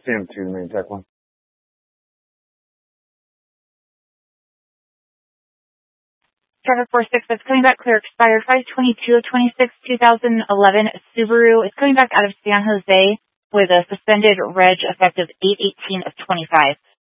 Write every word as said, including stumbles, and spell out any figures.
C M two, the main tech one. Traffic four six, that's coming back clear, expired five twenty-two of twenty-six, two thousand eleven Subaru. It's coming back out of San Jose with a suspended reg effective eight eighteen of twenty-five.